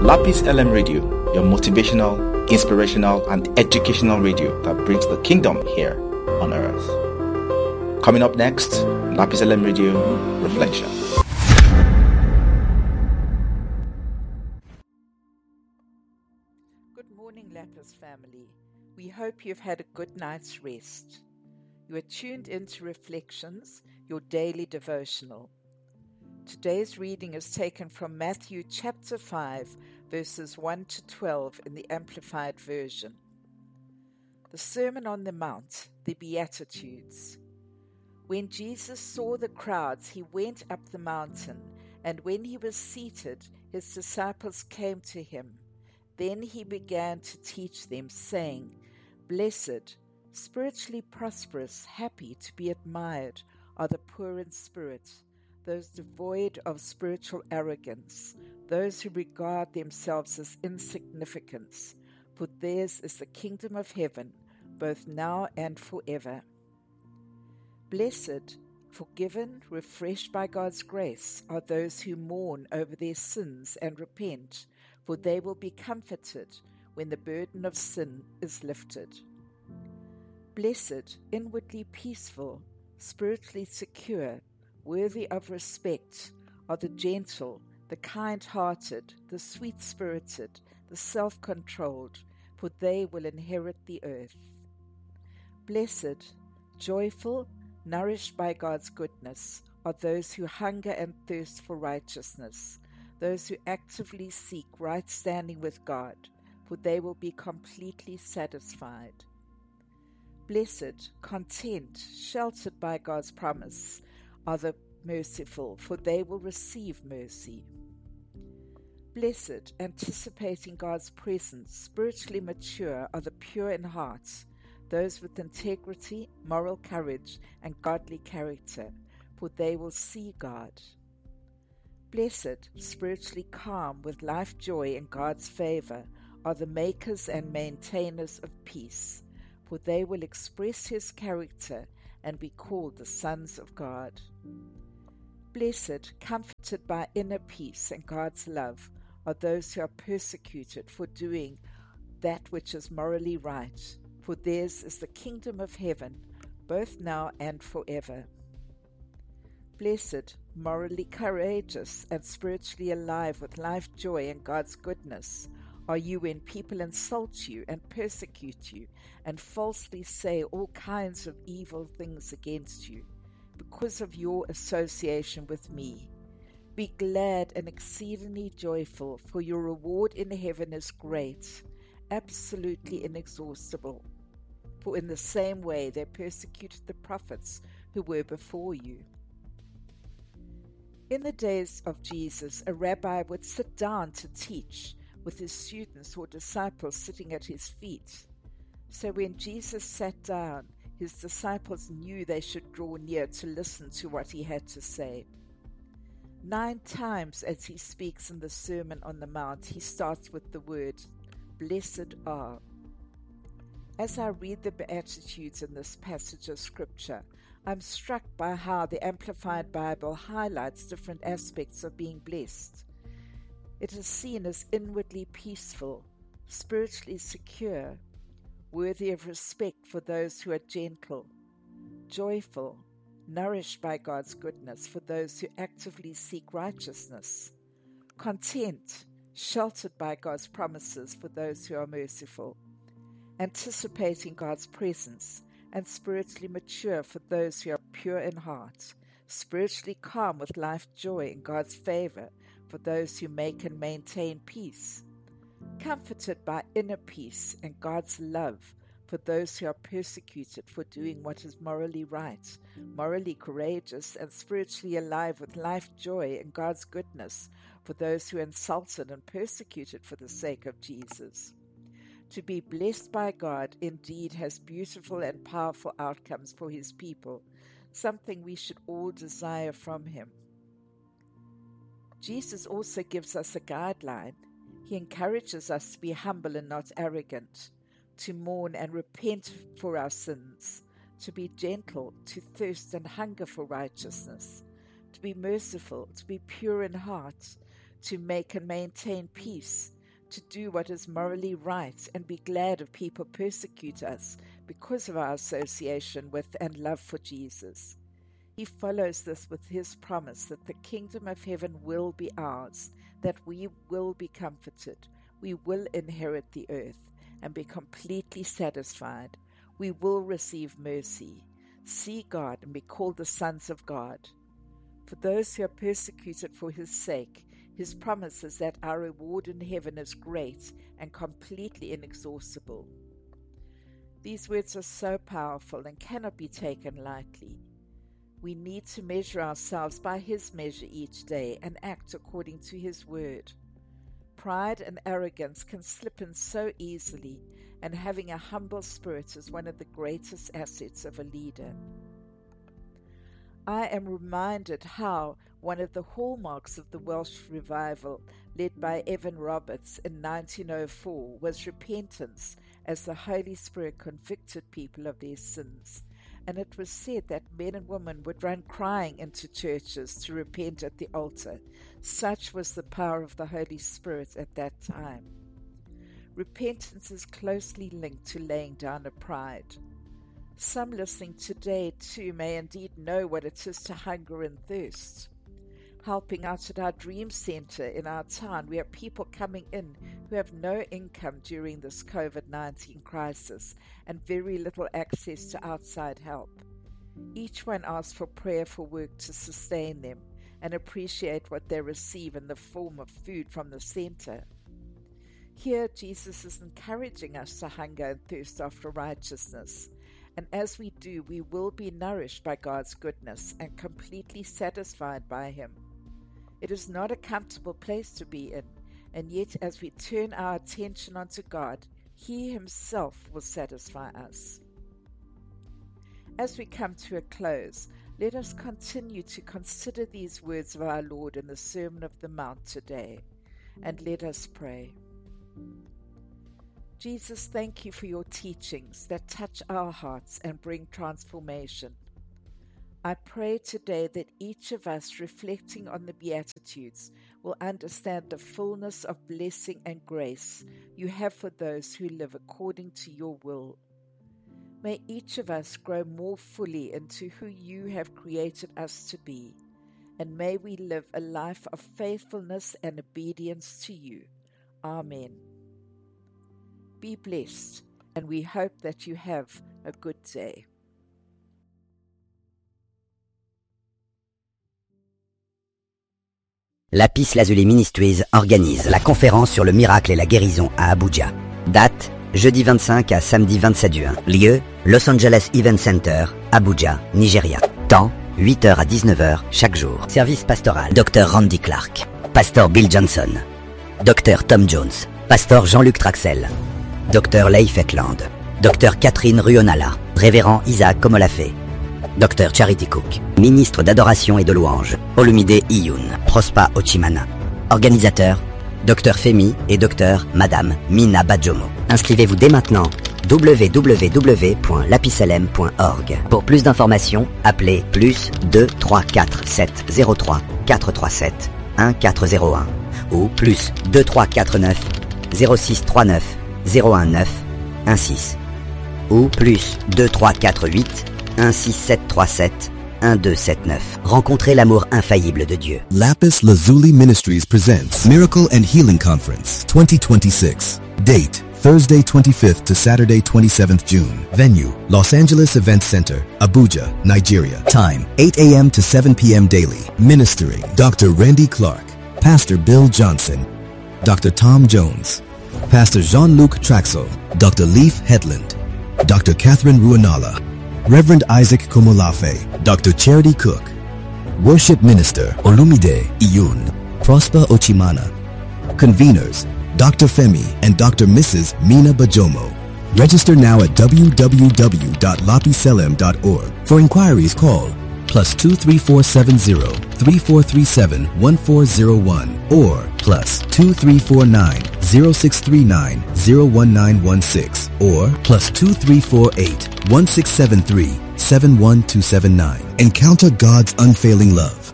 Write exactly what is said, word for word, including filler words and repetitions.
Lapis L M Radio, your motivational, inspirational, and educational radio that brings the kingdom here on earth. Coming up next, Lapis L M Radio Reflection. Good morning, Lapis family. We hope you've had a good night's rest. You are tuned into Reflections, your daily devotional. Today's reading is taken from Matthew chapter five, verses one to twelve in the Amplified Version. The Sermon on the Mount, the Beatitudes. When Jesus saw the crowds, he went up the mountain, and when he was seated, his disciples came to him. Then he began to teach them, saying, Blessed, spiritually prosperous, happy to be admired are the poor in spirit, those devoid of spiritual arrogance, those who regard themselves as insignificant, for theirs is the kingdom of heaven, both now and forever. Blessed, forgiven, refreshed by God's grace are those who mourn over their sins and repent, for they will be comforted when the burden of sin is lifted. Blessed, inwardly peaceful, spiritually secure, worthy of respect, are the gentle, the kind-hearted, the sweet-spirited, the self-controlled, for they will inherit the earth. Blessed, joyful, nourished by God's goodness, are those who hunger and thirst for righteousness, those who actively seek right standing with God, for they will be completely satisfied. Blessed, content, sheltered by God's promise, are the merciful, for they will receive mercy. Blessed, anticipating God's presence, spiritually mature, are the pure in heart, those with integrity, moral courage, and godly character, for they will see God. Blessed, spiritually calm, with life joy and God's favor, are the makers and maintainers of peace, for they will express his character and be called the sons of God. Blessed, comforted by inner peace and God's love, are those who are persecuted for doing that which is morally right, for theirs is the kingdom of heaven, both now and forever. Blessed, morally courageous and spiritually alive with life joy and God's goodness, are you when people insult you and persecute you and falsely say all kinds of evil things against you because of your association with me. Be glad and exceedingly joyful, for your reward in heaven is great, absolutely inexhaustible. For in the same way they persecuted the prophets who were before you. In the days of Jesus, a rabbi would sit down to teach, with his students or disciples sitting at his feet. So when Jesus sat down, his disciples knew they should draw near to listen to what he had to say. Nine times as he speaks in the Sermon on the Mount, he starts with the word, Blessed are. As I read the Beatitudes in this passage of Scripture, I'm struck by how the Amplified Bible highlights different aspects of being blessed. It is seen as inwardly peaceful, spiritually secure, worthy of respect for those who are gentle, joyful, nourished by God's goodness for those who actively seek righteousness, content, sheltered by God's promises for those who are merciful, anticipating God's presence, and spiritually mature for those who are pure in heart, spiritually calm with life joy in God's favor for those who make and maintain peace, comforted by inner peace and God's love for those who are persecuted for doing what is morally right, morally courageous, and spiritually alive with life joy and God's goodness for those who are insulted and persecuted for the sake of Jesus. To be blessed by God indeed has beautiful and powerful outcomes for his people, something we should all desire from him. Jesus also gives us a guideline. He encourages us to be humble and not arrogant, to mourn and repent for our sins, to be gentle, to thirst and hunger for righteousness, to be merciful, to be pure in heart, to make and maintain peace, to do what is morally right and be glad if people persecute us because of our association with and love for Jesus. He follows this with his promise that the kingdom of heaven will be ours, that we will be comforted, we will inherit the earth and be completely satisfied. We will receive mercy, see God, and be called the sons of God. For those who are persecuted for his sake, his promise is that our reward in heaven is great and completely inexhaustible. These words are so powerful and cannot be taken lightly. We need to measure ourselves by his measure each day and act according to his word. Pride and arrogance can slip in so easily, and having a humble spirit is one of the greatest assets of a leader. I am reminded how one of the hallmarks of the Welsh revival, led by Evan Roberts in nineteen oh four, was repentance as the Holy Spirit convicted people of their sins. And it was said that men and women would run crying into churches to repent at the altar. Such was the power of the Holy Spirit at that time. Repentance is closely linked to laying down of pride. Some listening today too may indeed know what it is to hunger and thirst. Helping out at our Dream Center in our town, we have people coming in who have no income during this covid nineteen crisis and very little access to outside help. Each one asks for prayer for work to sustain them and appreciate what they receive in the form of food from the center. Here, Jesus is encouraging us to hunger and thirst after righteousness. And as we do, we will be nourished by God's goodness and completely satisfied by him. It is not a comfortable place to be in, and yet as we turn our attention onto God, he himself will satisfy us. As we come to a close, let us continue to consider these words of our Lord in the Sermon of the Mount today, and let us pray. Jesus, thank you for your teachings that touch our hearts and bring transformation. I pray today that each of us, reflecting on the Beatitudes, will understand the fullness of blessing and grace you have for those who live according to your will. May each of us grow more fully into who you have created us to be, and may we live a life of faithfulness and obedience to you. Amen. Be blessed, and we hope that you have a good day. Lapis Lazuli Ministries organise la conférence sur le miracle et la guérison à Abuja. Date, jeudi vingt-cinq à samedi vingt-sept juin. Lieu, Los Angeles Event Center, Abuja, Nigeria. Temps, huit heures à dix-neuf heures chaque jour. Service pastoral, Docteur Randy Clark, Pasteur Bill Johnson, Docteur Tom Jones, Pasteur Jean-Luc Traxel, Docteur Leif Eklund, Docteur Catherine Ruonala, Révérend Isaac Komolafé, Docteur Charity Cook, Ministre d'adoration et de louange, Olumide Iyun, Prospa Ochimana. Organisateur, Docteur Femi et Docteur Madame Mina Badjomo. Inscrivez-vous dès maintenant, w w w point lapisalem point org. Pour plus d'informations, appelez plus deux trois quatre sept zéro trois quatre trois sept un quatre zéro un ou plus deux trois quatre neuf zéro six trois neuf zéro un neuf un six ou plus deux trois quatre huit un six sept trois sept un deux sept neuf. Rencontrez l'amour infaillible de Dieu. Lapis Lazuli Ministries presents Miracle and Healing Conference twenty twenty-six. Date, Thursday twenty-fifth to Saturday twenty-seventh June. Venue, Los Angeles Event Center, Abuja, Nigeria. Time, eight a.m. to seven p.m. daily. Ministering, Doctor Randy Clark, Pastor Bill Johnson, Doctor Tom Jones, Pastor Jean-Luc Traxel, Doctor Leif Headland, Doctor Catherine Ruonala, Reverend Isaac Komolafe, Doctor Charity Cook, Worship Minister Olumide Iyun, Prospa Ochimana. Conveners, Doctor Femi and Doctor Missus Mina Bajomo. Register now at w w w dot lapiselem dot org. For inquiries, call plus two three four seven zero three four three seven one four zero one or plus two three four nine zero six three nine zero one nine one six or plus two three four eight one six seven three seven one two seven nine. Encounter God's unfailing love.